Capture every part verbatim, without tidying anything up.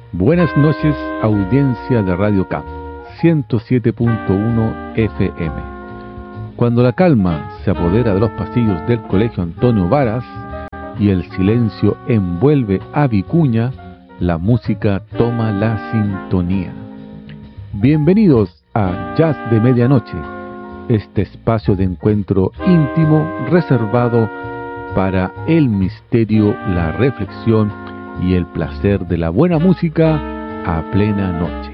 Buenas noches, audiencia de Radio K, ciento siete punto uno F M. Cuando la calma se apodera de los pasillos del Colegio Antonio Varas y el silencio envuelve a Vicuña, la música toma la sintonía. Bienvenidos a Jazz de Medianoche, este espacio de encuentro íntimo reservado para el misterio, la reflexión y el placer de la buena música a plena noche.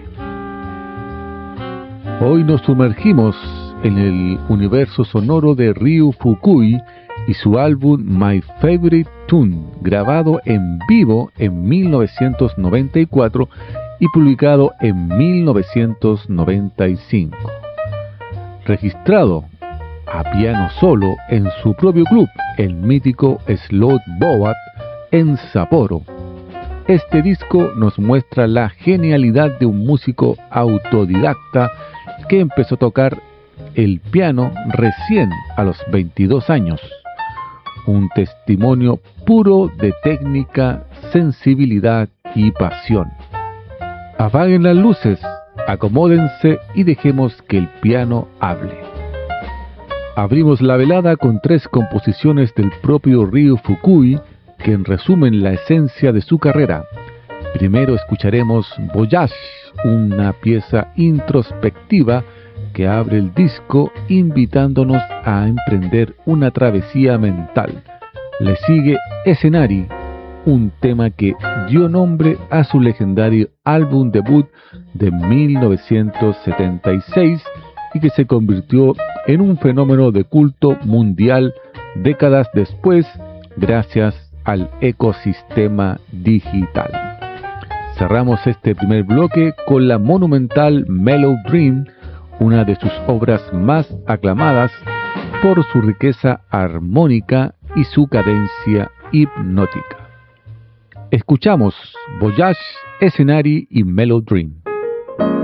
Hoy nos sumergimos en el universo sonoro de Ryu Fukui y su álbum My Favorite Tune, grabado en vivo en mil novecientos noventa y cuatro y publicado en mil novecientos noventa y cinco. Registrado a piano solo en su propio club, el mítico Slot Boat en Sapporo. Este disco nos muestra la genialidad de un músico autodidacta que empezó a tocar el piano recién a los veintidós años. Un testimonio puro de técnica, sensibilidad y pasión. Apaguen las luces, acomódense y dejemos que el piano hable. Abrimos la velada con tres composiciones del propio Ryu Fukui que resumen la esencia de su carrera. Primero escucharemos Voyage, una pieza introspectiva que abre el disco invitándonos a emprender una travesía mental. Le sigue Escenari, un tema que dio nombre a su legendario álbum debut de mil novecientos setenta y seis y que se convirtió en un fenómeno de culto mundial décadas después gracias al ecosistema digital. Cerramos este primer bloque con la monumental Mellow Dream, una de sus obras más aclamadas por su riqueza armónica y su cadencia hipnótica. Escuchamos Voyage, Escenari y Mellow Dream.